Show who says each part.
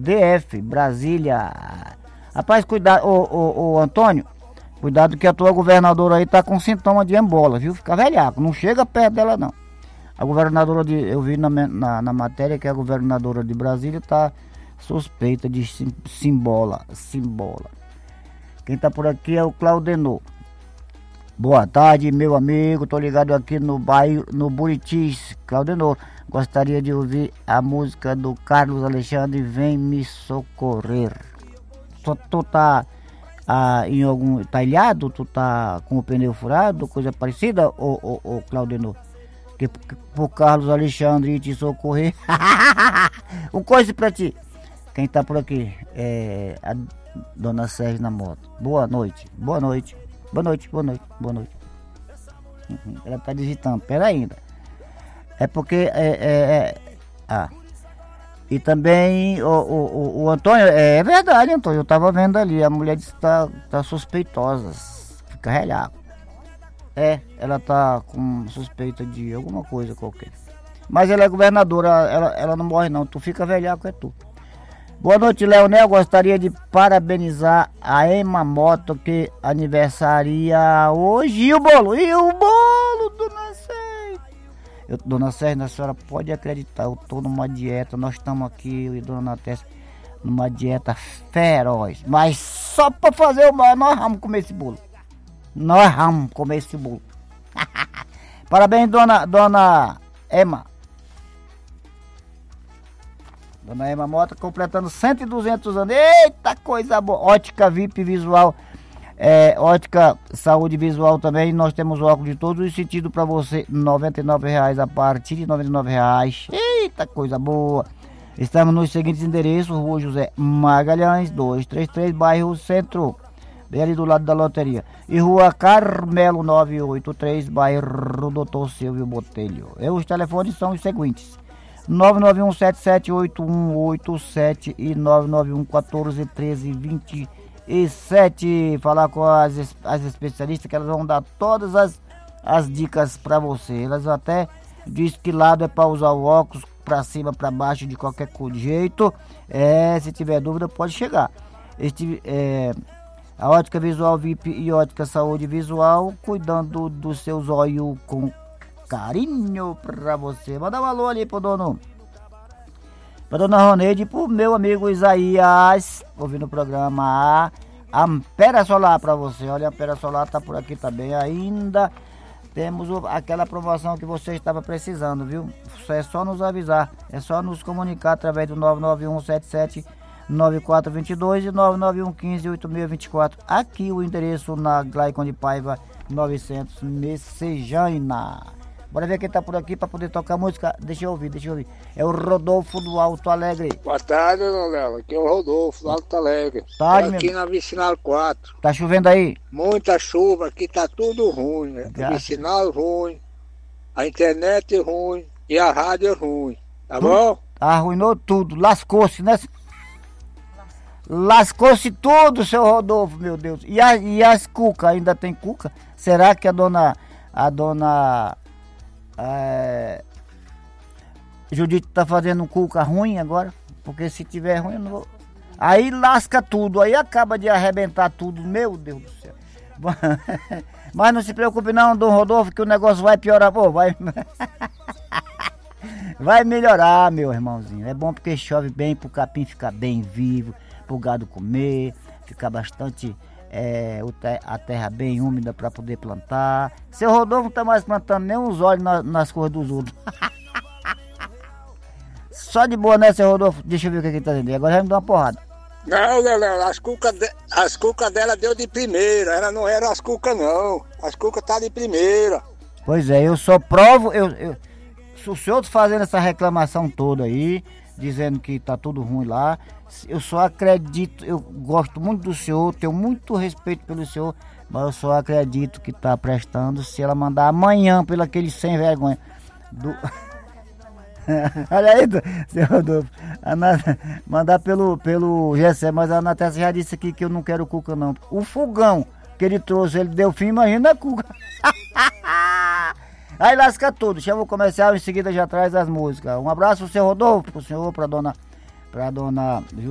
Speaker 1: DF, Brasília. Rapaz, cuidado, ô Antônio, cuidado que a tua governadora aí tá com sintoma de ebola, viu? Fica velhaco, não chega perto dela não. A governadora eu vi na matéria que a governadora de Brasília tá suspeita de simbola. Quem tá por aqui é o Claudenor. Boa tarde, meu amigo, tô ligado aqui no bairro, no Buritis. Claudenor, gostaria de ouvir a música do Carlos Alexandre, Vem Me Socorrer. Tu tá em algum ilhado? Tu tá com o pneu furado, coisa parecida, ô Claudenor? Que pro Carlos Alexandre te socorrer. Um coisa pra ti. Quem tá por aqui é a Dona Sérgio na moto. Boa noite. Ela tá digitando, pera ainda. É porque e também o Antônio, é verdade, Antônio, eu tava vendo ali, a mulher disse que tá suspeitosa, fica relhaco. Ela tá com suspeita de alguma coisa qualquer. Mas ela é governadora, ela não morre não, tu fica velhaco, é tu. Boa noite, Leonel. Gostaria de parabenizar a Ema Moto, que aniversaria hoje. E o bolo, Dona Sérgio? Dona Sérgio, a senhora pode acreditar, eu tô numa dieta, nós estamos aqui, eu e Dona Natécia, numa dieta feroz. Mas só para fazer o mal, nós vamos comer esse bolo. Parabéns, dona Ema. Dona Ema Mota completando 100 e 200 anos. Eita, coisa boa. Ótica VIP Visual. Ótica Saúde Visual também. Nós temos óculos de todos os sentidos para você. R$ 99,00 a partir de R$ 99,00. Eita, coisa boa. Estamos nos seguintes endereços. Rua José Magalhães, 233, bairro Centro. Bem ali do lado da loteria. E Rua Carmelo 983, bairro Doutor Silvio Botelho. Os telefones são os seguintes: 991778187 e 991141327. Falar com as especialistas que elas vão dar todas as dicas para você. Elas até diz que lado é para usar o óculos, para cima, para baixo, de qualquer jeito. Se tiver dúvida pode chegar. A Ótica Visual VIP e Ótica Saúde Visual, cuidando dos seus olhos com carinho pra você. Manda um alô ali pra dona Roneide e pro meu amigo Isaías, ouvindo o programa Ampera Solar pra você. Olha, a Ampera Solar tá por aqui também. Ainda temos aquela promoção que você estava precisando, viu? É só nos avisar, é só nos comunicar através do 991779422 e 991158624. Aqui o endereço na Glaicon de Paiva 900, Messejana. Bora ver quem tá por aqui para poder tocar música. Deixa eu ouvir. É o Rodolfo do Alto Alegre.
Speaker 2: Boa tarde, dona Léo. Aqui é o Rodolfo do Alto Alegre.
Speaker 1: Tarde,
Speaker 2: aqui na Vicinal 4.
Speaker 1: Tá chovendo aí?
Speaker 2: Muita chuva, aqui tá tudo ruim, né? O Vicinal ruim, a internet ruim e a rádio ruim. Tá bom?
Speaker 1: Arruinou tudo, lascou-se, né? Lascou-se tudo, seu Rodolfo, meu Deus. E as cucas, ainda tem cuca? Será que a dona Judite tá fazendo cuca ruim agora? Porque se tiver ruim, eu não vou. Aí lasca tudo, aí acaba de arrebentar tudo, meu Deus do céu. Mas não se preocupe não, Dom Rodolfo, que o negócio vai piorar, vai melhorar, meu irmãozinho. É bom porque chove bem, pro capim ficar bem vivo, pro gado comer, ficar bastante a terra bem úmida para poder plantar. Seu Rodolfo não tá mais plantando nem os olhos nas cores dos outros. Só de boa, né, seu Rodolfo? Deixa eu ver o que ele tá dizendo. Agora vai me dar uma porrada.
Speaker 2: Não, as cucas dela deu de primeira. Ela não era as cucas, não. As cucas tá de primeira.
Speaker 1: Pois é, eu só provo. Se o senhor fazendo essa reclamação toda aí, dizendo que tá tudo ruim lá, eu só acredito, eu gosto muito do senhor, tenho muito respeito pelo senhor, mas eu só acredito que tá prestando se ela mandar amanhã pelo aquele sem vergonha olha aí, seu Rodolfo, mandar pelo Gessé, mas a Natécia já disse aqui que eu não quero cuca não. O fogão que ele trouxe, ele deu fim, imagina a cuca. Aí lasca tudo, chama o comercial, em seguida já traz as músicas. Um abraço, seu Rodolfo, pro senhor, pra dona